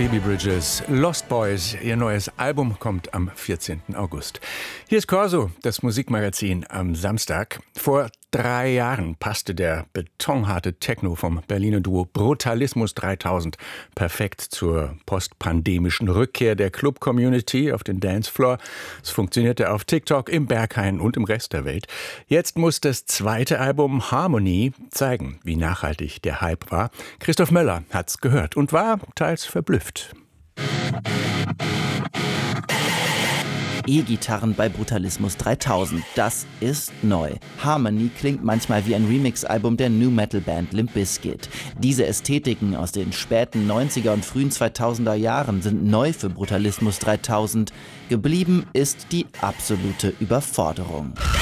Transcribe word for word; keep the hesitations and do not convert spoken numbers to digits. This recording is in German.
Phoebe Bridgers, Lost Boys. Ihr neues Album kommt am vierzehnten August. Hier ist Corso, das Musikmagazin am Samstag. Vor drei Jahren passte der betonharte Techno vom Berliner Duo Brutalismus dreitausend perfekt zur postpandemischen Rückkehr der Club-Community auf den Dancefloor. Es funktionierte auf TikTok, im Berghain und im Rest der Welt. Jetzt muss das zweite Album Harmony zeigen, wie nachhaltig der Hype war. Christoph Möller hat's gehört und war teils verblüfft. E-Gitarren bei Brutalismus dreitausend, das ist neu. Harmony klingt manchmal wie ein Remix-Album der Nu-Metal-Band Limp Bizkit. Diese Ästhetiken aus den späten neunziger und frühen zweitausender Jahren sind neu für Brutalismus dreitausend. Geblieben ist die absolute Überforderung.